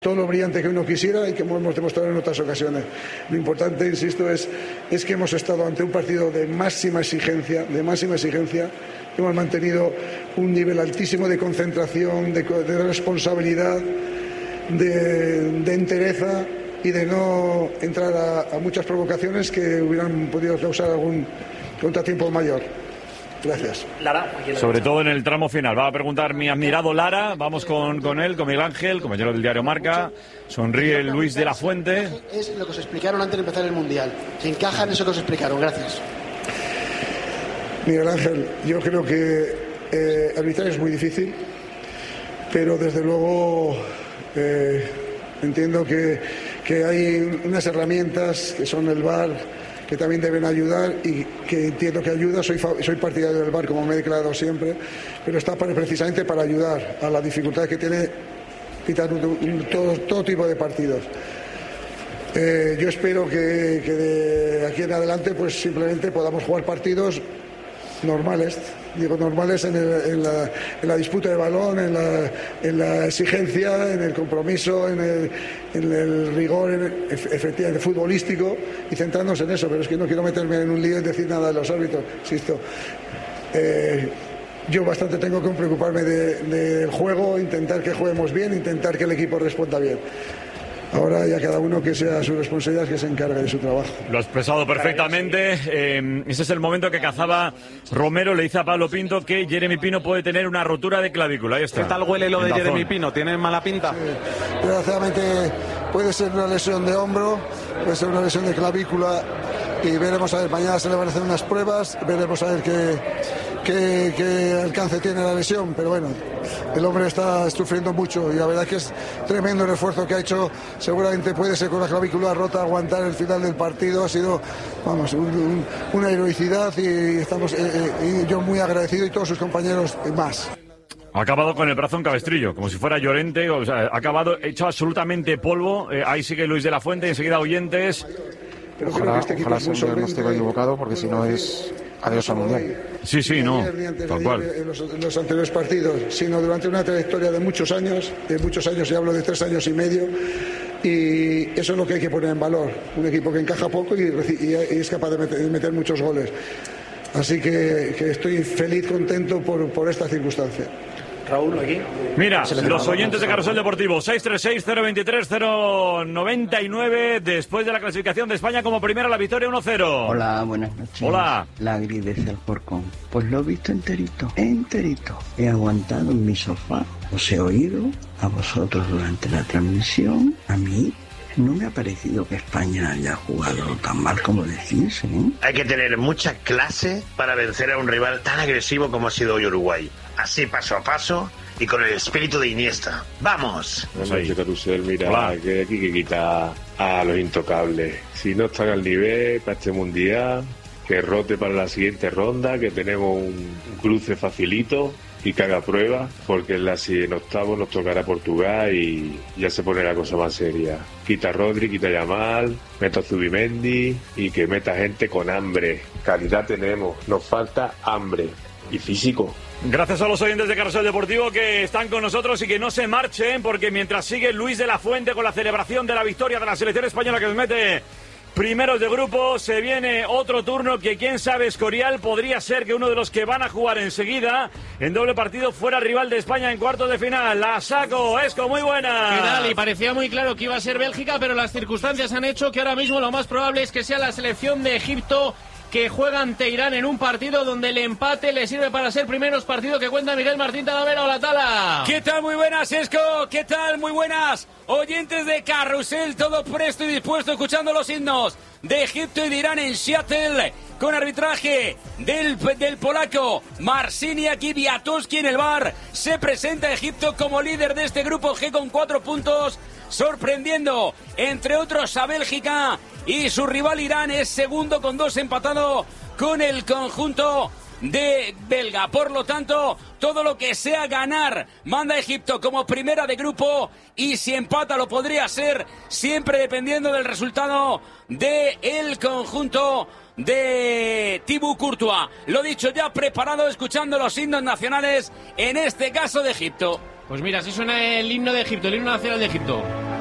todo lo brillante que uno quisiera y que hemos demostrado en otras ocasiones. Lo importante, insisto, es que hemos estado ante un partido de máxima exigencia, hemos mantenido un nivel altísimo de concentración, de responsabilidad, de entereza y de no entrar a muchas provocaciones que hubieran podido causar algún contratiempo mayor. Gracias. Lara, sobre todo en el tramo final. Va a preguntar mi admirado Lara. Vamos con él, con Miguel Ángel, compañero del diario Marca. Sonríe Luis de la Fuente. Es lo que os explicaron antes de empezar el Mundial. Se encaja en eso que os explicaron. Gracias. Miguel Ángel, yo creo que arbitrar es muy difícil, pero desde luego entiendo que hay unas herramientas que son el VAR, que también deben ayudar y que entiendo que ayuda. Soy partidario del VAR, como me he declarado siempre, pero está precisamente para ayudar a la dificultad que tiene pitar todo tipo de partidos. Yo espero que de aquí en adelante pues simplemente podamos jugar partidos normales, en la disputa de balón, en la exigencia, en el compromiso, en el rigor efectivamente futbolístico, y centrarnos en eso. Pero es que no quiero meterme en un lío y decir nada de los árbitros, insisto. Yo bastante tengo que preocuparme del juego, intentar que juguemos bien, intentar que el equipo responda bien. Ahora ya cada uno que sea su responsabilidad, que se encargue de su trabajo. Lo has expresado perfectamente. Ese es el momento que cazaba Romero. Le dice a Pablo Pinto que Jeremy Pino puede tener una rotura de clavícula. Ahí está. ¿Qué tal huele lo de Jeremy Pino? ¿Tiene mala pinta? Sí. Desgraciadamente puede ser una lesión de hombro, puede ser una lesión de clavícula, y veremos a ver. Mañana se le van a hacer unas pruebas, veremos a ver qué alcance tiene la lesión, pero bueno, el hombre está sufriendo mucho y la verdad que es tremendo el esfuerzo que ha hecho. Seguramente puede ser con la clavícula rota aguantar el final del partido. Ha sido, vamos, una heroicidad, y estamos y yo muy agradecido, y todos sus compañeros más. Ha acabado con el brazo en cabestrillo, como si fuera Llorente. O sea, ha acabado hecho absolutamente polvo. Ahí sigue Luis de la Fuente, enseguida Oyentes. Pero ojalá no esté equivocado, porque si no es adiós al Mundial. Sí, no, tal cual. En los anteriores partidos, sino durante una trayectoria de muchos años, y hablo de 3 años y medio, y eso es lo que hay que poner en valor. Un equipo que encaja poco y es capaz de meter muchos goles. Así que estoy feliz, contento por esta circunstancia. Raúl, aquí. Mira, los oyentes de Carrusel Deportivo, 636-023-099, después de la clasificación de España como primera, la victoria 1-0. Hola, buenas noches. Hola. La gris de Alcorcón. Pues lo he visto enterito. He aguantado en mi sofá. Os he oído a vosotros durante la transmisión. A mí no me ha parecido que España haya jugado tan mal como decís, ¿eh? Hay que tener mucha clase para vencer a un rival tan agresivo como ha sido hoy Uruguay. Así, paso a paso, y con el espíritu de Iniesta. ¡Vamos! Buenas noches, Carrusel. Mira, que aquí que quita a los intocables. Si no están al nivel para este Mundial, que rote para la siguiente ronda, que tenemos un cruce facilito y que haga prueba, porque en octavos nos tocará Portugal y ya se pone la cosa más seria. Quita a Rodri, quita a Yamal, meta a Zubimendi y que meta gente con hambre. Calidad tenemos, nos falta hambre y físico. Gracias a los oyentes de Carrusel Deportivo que están con nosotros y que no se marchen, porque mientras sigue Luis de la Fuente con la celebración de la victoria de la selección española, que nos mete primeros de grupo, se viene otro turno que quién sabe, Escorial, podría ser que uno de los que van a jugar enseguida en doble partido fuera rival de España en cuartos de final. La saco, Esco, muy buena. ¿Qué tal? Y parecía muy claro que iba a ser Bélgica, pero las circunstancias han hecho que ahora mismo lo más probable es que sea la selección de Egipto, que juega ante Irán en un partido donde el empate le sirve para ser primeros, partido que cuenta Miguel Martín Talavera. Hola, Tala. ¿Qué tal? Muy buenas, Esco. ¿Qué tal? Muy buenas. Oyentes de Carrusel, todo presto y dispuesto, escuchando los himnos de Egipto y de Irán en Seattle, con arbitraje del polaco Marciniak y Biatowski en el VAR. Se presenta Egipto como líder de este grupo G con 4 puntos, sorprendiendo, entre otros, a Bélgica, y su rival Irán es segundo con 2, empatado con el conjunto de belga. Por lo tanto, todo lo que sea ganar manda a Egipto como primera de grupo, y si empata lo podría ser, siempre dependiendo del resultado del conjunto de Thibaut Courtois. Lo dicho, ya preparado, escuchando los himnos nacionales, en este caso de Egipto. Pues mira, así suena el himno de Egipto, el himno nacional de Egipto.